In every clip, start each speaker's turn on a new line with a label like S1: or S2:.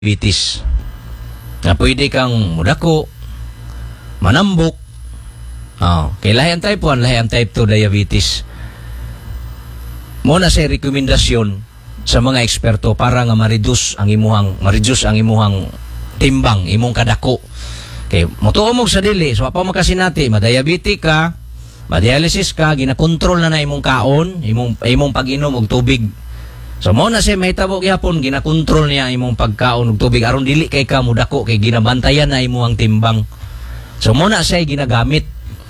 S1: diabetes. Na pwede kang mudako, manambok. Kay lahi ang type 1, lahi ang type 2 diabetes. Muna sa rekomendasyon sa mga eksperto para nga ma-reduce ang imuhang timbang, imong kadako. Kay motuo mo sa dili, so pa makasinati, ma-diabetic ka, ma-dialysis ka, ginakontrol na imong kaon, imong pag-inom og tubig. So mo na siya mahitabo gyapon, ginakontrol niya imong pagkaon og tubig aron dili kay ka mudako kay ginabantayan na imong timbang. So mo na siya ginagamit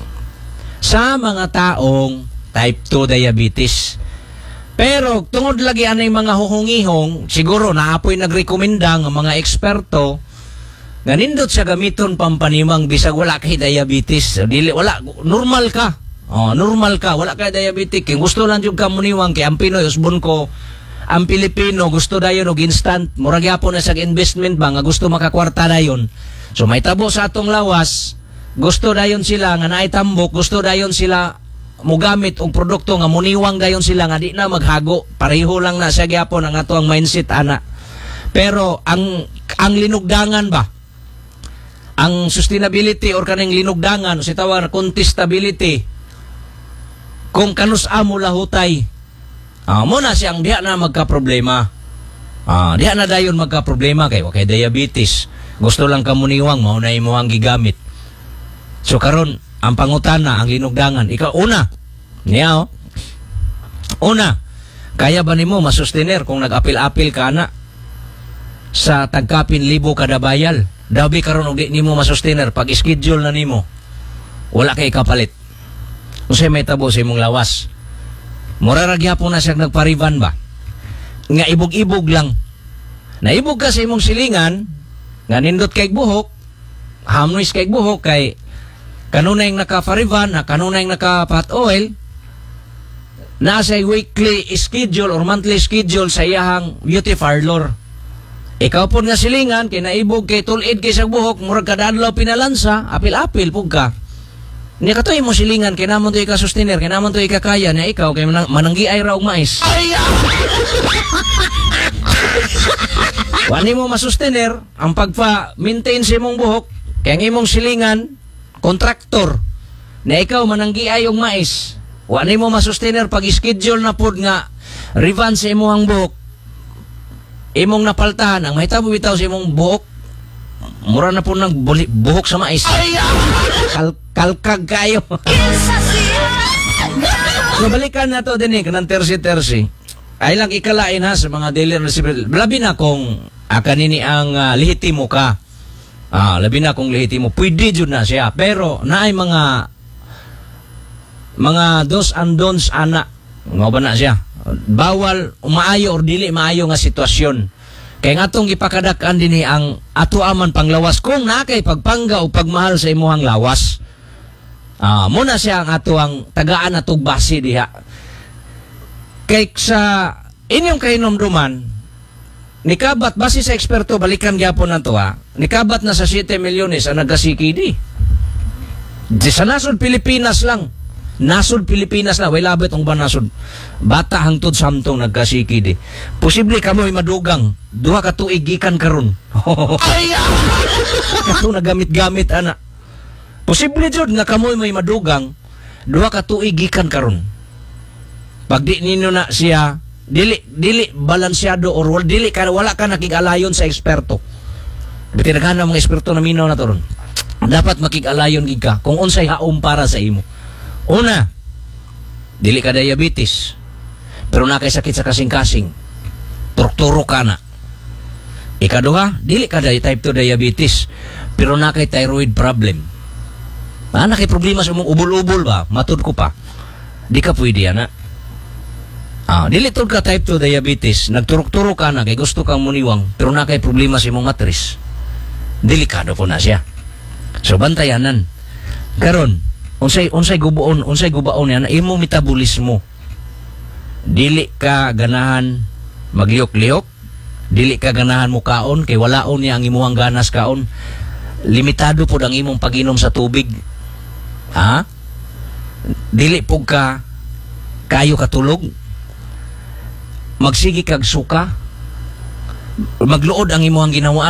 S1: sa mga taong type 2 diabetes. Pero tungod lagi anay mga huhungihong, siguro naapoy nagrekomenda nga mga eksperto nga nindot sa gamiton pampanimang bisag wala kay diabetes. So, dili wala normal ka. Normal ka, wala kay diabetic. Kung gusto lang jud ka muniwang kay ang Pinoy usbon ko ang Pilipino gusto dayon og instant, murag gyapon na sa investment ba nga gusto makakwarta dayon. So may tabo sa atong lawas, gusto dayon sila nga naay tambok, gusto dayon sila mogamit og produkto nga muniwang dayon sila nga di na maghago. Pareho lang na sa gyapon ang ato ang mindset ana. Pero ang linugdangan ba? Ang sustainability or kaning linugdangan o sitawag na contestability kung kanus amo lahutay. Muna siyang diha na magka-problema. Diha na dayon magka-problema kay okay diabetes. Gusto lang ka muniwang, mauna mo ang gigamit. So karon ang pangutana, ang linugdangan, ikaw una. Niya una, kaya ba nimo masustener kung nag-apil-apil ka na sa tagkapin libo kada bayal? Dabi karon og di nimo masustener pag schedule na nimo. Wala kay kapalit. Unsay may tabo sa imong lawas? Mura ra gyapon na siya nagpariban ba? Nga ibog-ibog lang. Naibog ka sa imong silingan, nga nindot kay buhok, hamnois kay buhok kay kanunay naka-pariban, kanunay naka-pot oil, nasa weekly schedule or monthly schedule sa iyahang beauty parlor. Ikaw po nga silingan, kay naibog kay tulid kay sa buhok, murag kadadlaw pinalansa, apil-apil po ka. Ni katoy mo silingan kay namon to ika-sustainer, kay namon to ikakaya na ikaw kay mananggi ay raw mais. Wani mo masustener ang pagpa-maintain sa imong buhok kay ang imong silingan kontraktor na ikaw mananggi ay og mais. Wani mo masustener pag schedule na pud nga revan sa imong buhok. Imong napaltahan ang mahitabo bitaw sa imong buhok. Mura na po ng buhok sa mais. Kalkag kayo. So balikan na to din kanang tersi-tersi. Ay lang ikalain ha sa mga daily receiver. Labi na kung kanini ang lehitimo ka. Labi na kung lehitimo. Pwede dyan na siya. Pero naay mga dos and don'ts ana. Nga ba na siya? Bawal maayo or dili maayo nga sitwasyon. Kaya nga itong ipakadakan din ang atuaman panglawas kung nakay pagpangga o pagmahal sa imuhang lawas. Muna siya ang atuang tagaan atong base diha. Kaya sa inyong kainomduman, nikabat, base sa eksperto, balikan gyapon na to nikabat na sa 7 milyones ang nagkasikidi. Sa nasod Pilipinas lang. Nasod Pilipinas na, way labit ang ba nasod? Bata hangtod samtong nagkasikidi. Posible kamoy madugang, duha ka tuig gikan karon. Kato nagamit-gamit ana. Posible jud nga kamoy may madugang, duha ka tuig gikan karon. Pag di ninyo na siya dili balansyado or wala ka nakig-alayon sa eksperto. Bitinaghan mga eksperto na minaw na to ron. Dapat makig-alayon gid ka kung unsay haom para sa imo. Una, dili ka diabetes, pero nakay sakit sa kasing-kasing. Turturo ka na. Ikaduha, dili ka type 2 diabetes, pero nakay thyroid problem. Nakay problema sa mong ubol-ubol ba? Matud ko pa. Di ka pwede yan dili tud ka type 2 diabetes, nagturok-turok ka na, kay gusto kang muniwang, pero nakay problema sa mong matris. Delikado po na siya. So, bantayanan. Karon, unsay gubaon yan imong metabolismo. Dili ka ganahan magliyok-liyok, dili ka ganahan mo kaon kay walaon niya ang imuhang ganas kaon. Limitado pod ang imong pag-inom sa tubig. Dili pug ka kayo katulog. Magsigi kag suka. magluod ang imuhang ginawa